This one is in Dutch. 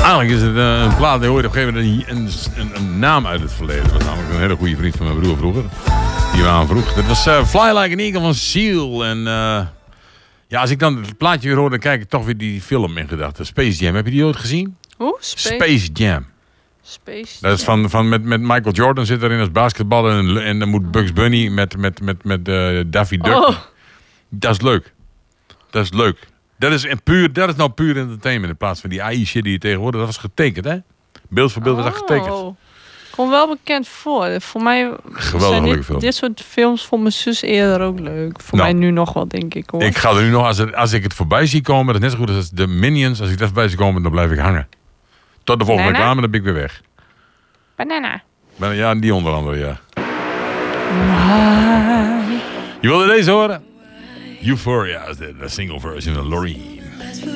Eigenlijk is het een plaat die ooit op een gegeven moment een naam uit het verleden. Dat was namelijk een hele goede vriend van mijn broer vroeger. Die me aanvroeg. Dat was Fly Like an Eagle van Seal. En ja, als ik dan het plaatje weer hoor, dan kijk ik toch weer die film in gedachten. Space Jam. Heb je die ooit gezien? Hoe? Space Jam. Space Dat is van met Michael Jordan zit erin als basketballer. En dan moet Bugs Bunny met Daffy Duck. Oh. Dat is leuk. Dat is leuk. Dat is nou puur entertainment in plaats van die AI shit die je tegenwoordig... Dat was getekend, hè? Beeld voor beeld was dat getekend. Komt wel bekend voor. Voor mij Geweldig zijn leuke film. dit soort films voor mijn zus eerder ook leuk. Voor mij nu nog wel, denk ik, hoor. Ik ga er nu nog, als ik het voorbij zie komen... Dat is net zo goed als de Minions. Als ik dat voorbij zie komen, dan blijf ik hangen. Tot de volgende reclame, dan ben ik weer weg. Banana. Ja, die onder andere, ja. Je wilde deze horen? Euphoria is de single version van Loreen.